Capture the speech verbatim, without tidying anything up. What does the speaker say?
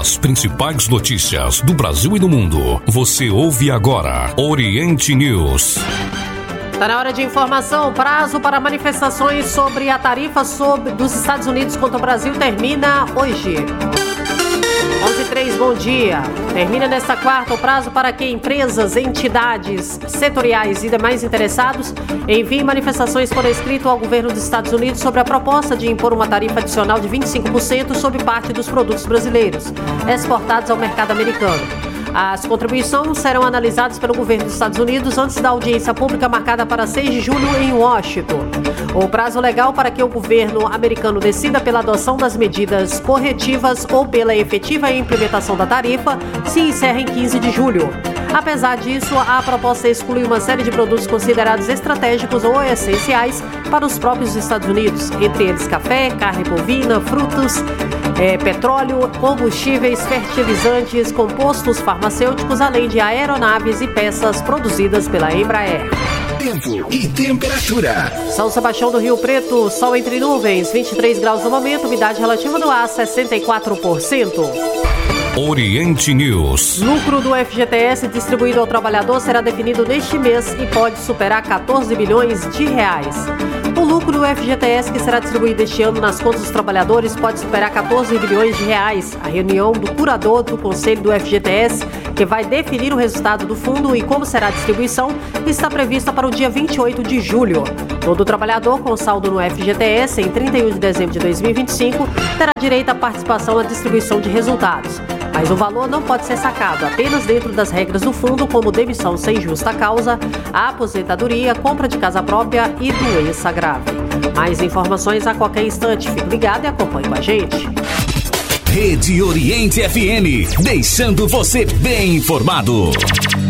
As principais notícias do Brasil e do mundo. Você ouve agora Oriente News. Está na hora de informação. O prazo para manifestações sobre a tarifa sobre dos Estados Unidos contra o Brasil termina hoje. onze e três, bom dia. Termina nesta quarta o prazo para que empresas, entidades setoriais e demais interessados enviem manifestações por escrito ao governo dos Estados Unidos sobre a proposta de impor uma tarifa adicional de vinte e cinco por cento sobre parte dos produtos brasileiros exportados ao mercado americano. As contribuições serão analisadas pelo governo dos Estados Unidos antes da audiência pública marcada para seis de julho em Washington. O prazo legal para que o governo americano decida pela adoção das medidas corretivas ou pela efetiva implementação da tarifa se encerra em quinze de julho. Apesar disso, a proposta exclui uma série de produtos considerados estratégicos ou essenciais para os próprios Estados Unidos, entre eles café, carne bovina, frutos, é, petróleo, combustíveis, fertilizantes, compostos farmacêuticos, além de aeronaves e peças produzidas pela Embraer. Tempo e temperatura. São Sebastião do Rio Preto, sol entre nuvens, vinte e três graus no momento, umidade relativa do ar sessenta e quatro por cento. Oriente News. Lucro do F G T S distribuído ao trabalhador será definido neste mês e pode superar catorze bilhões de reais. O lucro do F G T S que será distribuído este ano nas contas dos trabalhadores pode superar catorze bilhões de reais. A reunião do curador do Conselho do F G T S, que vai definir o resultado do fundo e como será a distribuição, está prevista para o dia vinte e oito de julho. Todo trabalhador com saldo no F G T S em trinta e um de dezembro de dois mil e vinte e cinco terá direito à participação na distribuição de resultados. Mas o valor não pode ser sacado apenas dentro das regras do fundo, como demissão sem justa causa, aposentadoria, compra de casa própria e doença grave. Mais informações a qualquer instante. Fique ligado e acompanhe com a gente. Rede Oriente F M, deixando você bem informado.